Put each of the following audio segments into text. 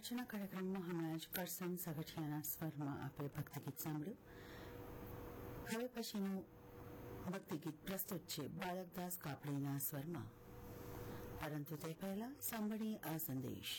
આજના કાર્યક્રમમાં હમણાં જ કરસન સગઠિયાના સ્વરમાં આપણે ભક્તિગીત સાંભળ્યું. હવે પછીનું ભક્તિગીત પ્રસ્તુત છે બાલકદાસ કાપડીના સ્વરમાં, પરંતુ તે પહેલા સાંભળીએ આ સંદેશ.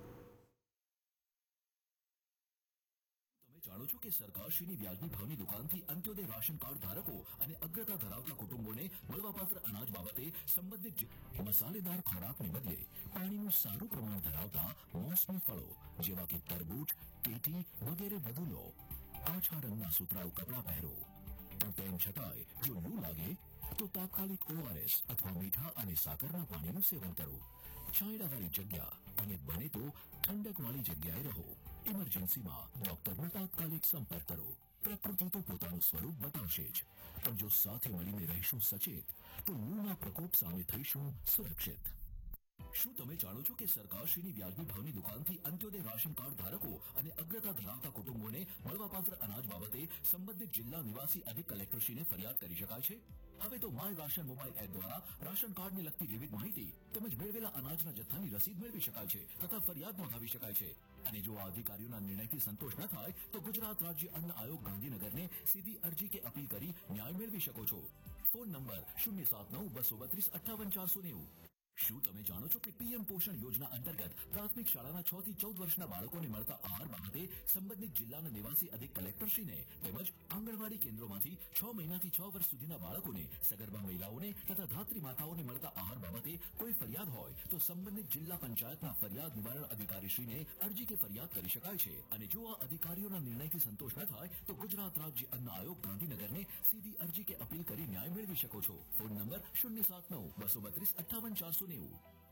તમે જાણો છો કે સરકારશ્રીની વ્યાજબી ભાવની દુકાનથી અંત્યોદય રાશન કાર્ડ ધારકો અને અગ્રતા ધરાવતા કુટુંબોને મળવાપાત્ર અનાજ બાબતે સંબંધિત મસાલેદાર ખોરાકને બદલે પાણીનું સારું પ્રમાણ ધરાવતા મોસમી ફળો જેવા કે તરબૂચ, ટેટી વગેરે વધુ લો. આછા રંગના સુતરાઉ કપડાં પહેરો. પણ તેમ છતાંય જો લૂ લાગે તો તાત્કાલિક ORS અથવા મીઠા અને સાકરના પાણીનું સેવન કરો. છાંયડાવાળી જગ્યા અને બને તો ઠંડકવાળી જગ્યાએ રહો. ઇમરજન્સીમાં ડોક્ટરનો તાત્કાલિક સંપર્ક કરો. પ્રકૃતિ તો પોતાનું સ્વરૂપ બતાવશે જ, પણ જો સાથે મળીને રહીશું સચેત તો લૂના પ્રકોપ સામે થઈશું સુરક્ષિત. શું તમે જાણો છો કે સરકારશ્રીની વ્યાજબી ભાવની દુકાનથી અંત્યોદય રાશન કાર્ડ ધારકો અને અગ્રતા ધરાવતા કુટુંબોને મળવાપાત્ર અનાજ બાબતે સંબંધિત જિલ્લા નિવાસી અધિક કલેક્ટરશ્રીને ફરિયાદ કરી શકાય છે? હવે તો માય રાશન મોબાઈલ એપ દ્વારા રાશન કાર્ડને લગતી વિવિધ માહિતી તેમજ મેળવેલા અનાજના જથ્થાની રસીદ મેળવી શકાય છે તથા ફરિયાદ નોંધાવી શકાય છે. અને જો આ અધિકારીઓના નિર્ણયથી સંતોષ ન થાય તો ગુજરાત રાજ્ય અન્ન આયોગ ગાંધીનગરને સીધી અરજી કે અપીલ કરી ન્યાય મેળવી શકો છો. Phone number 079-232-58-490. શું તમે જાણો છો કે પીએમ પોષણ યોજના અંતર્ગત પ્રાથમિક શાળાના 6 થી 14 વર્ષના બાળકોને મળતા આહાર બાબતે સંબંધિત જિલ્લાના નિવાસી અધિક કલેક્ટરશ્રીને તેમજ આંગણવાડી કેન્દ્રોમાંથી 6 મહિનાથી 6 વર્ષ સુધીના બાળકોને, સગર્ભા મહિલાઓને તથા ધાત્રી માતાઓને મળતા આહાર બાબતે કોઈ ફરિયાદ હોય તો સંબંધિત જિલ્લા પંચાયતના ફરિયાદ નિવારણ અધિકારીશ્રીને અરજી કે ફરિયાદ કરી શકાય છે. અને જો આ અધિકારીઓના નિર્ણયથી સંતોષ ન થાય તો ગુજરાત રાજ્ય અન્ન આયોગ ગાંધીનગરને સીધી અરજી કે અપીલ કરી ન્યાય મેળવી શકો છો. Phone number 079-232-58-490.